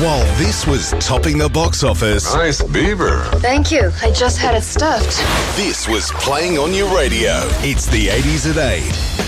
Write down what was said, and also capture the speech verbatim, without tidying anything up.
While this was topping the box office, Nice beaver. Thank you. I just had it stuffed. this was playing on your radio. It's the eighties at eight.